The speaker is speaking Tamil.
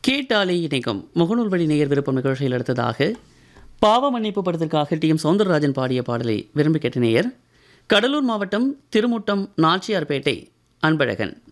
கேட்டாலே இணைக்கும் முகநூல் வழி நேயர் விருப்பம் நிகழ்ச்சியில் அடுத்ததாக பாவ மன்னிப்பு படத்திற்காக டி எம் சௌந்தரராஜன் பாடிய பாடலை விரும்பி கேட்ட நேயர் கடலூர் மாவட்டம் திருமுட்டம் நாச்சியார்பேட்டை அன்பழகன்.